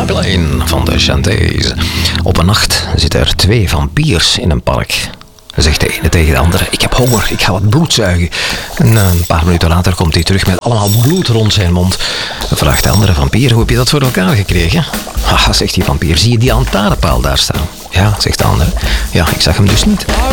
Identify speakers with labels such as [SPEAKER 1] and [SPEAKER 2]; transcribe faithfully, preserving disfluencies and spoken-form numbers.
[SPEAKER 1] Pipeline van de Chanteys. Op een nacht zitten er twee vampiers in een park. Zegt de ene tegen de andere: ik heb honger, ik ga wat bloed zuigen. En een paar minuten later komt hij terug met allemaal bloed rond zijn mond. Dan vraagt de andere vampier: hoe heb je dat voor elkaar gekregen? Haha, zegt die vampier, zie je die lantaarnpaal daar staan? Ja, zegt de andere. Ja, ik zag hem dus niet.